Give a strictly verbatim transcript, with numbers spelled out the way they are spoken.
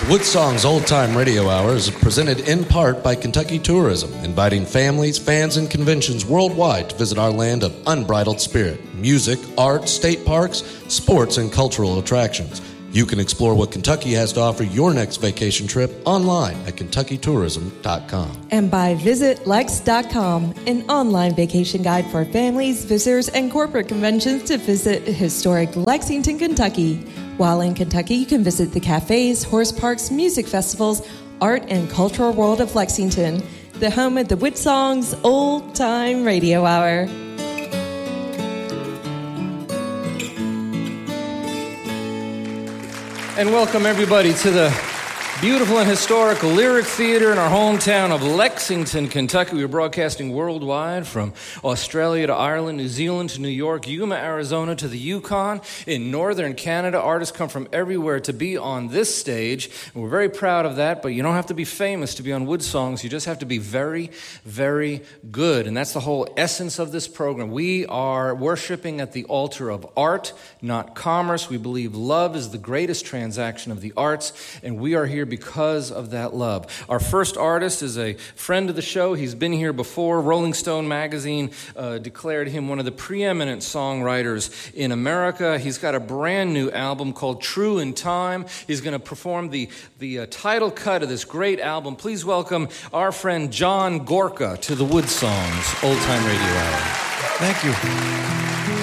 Woodsong's Old Time Radio Hour is presented in part by Kentucky Tourism, inviting families, fans, and conventions worldwide to visit our land of unbridled spirit, music, art, state parks, sports, and cultural attractions. You can explore what Kentucky has to offer your next vacation trip online at kentucky tourism dot com. And by visit lex dot com, an online vacation guide for families, visitors, and corporate conventions to visit historic Lexington, Kentucky. While in Kentucky, you can visit the cafes, horse parks, music festivals, art and cultural world of Lexington, the home of the Woodsong's Old Time Radio Hour. And welcome everybody to the beautiful and historic Lyric Theater in our hometown of Lexington, Kentucky. We're broadcasting worldwide from Australia to Ireland, New Zealand to New York, Yuma, Arizona to the Yukon. In northern Canada, artists come from everywhere to be on this stage. And we're very proud of that, but you don't have to be famous to be on Woodsongs. You just have to be very, very good. And that's the whole essence of this program. We are worshiping at the altar of art, not commerce. We believe love is the greatest transaction of the arts, and we are here because of that love. Our first artist is a friend of the show. He's been here before. Rolling Stone magazine uh, declared him one of the preeminent songwriters in America. He's got a brand new album called True in Time. He's going to perform the, the uh, title cut of this great album. Please welcome our friend John Gorka to the Woodsongs Old Time Radio Hour. Thank you.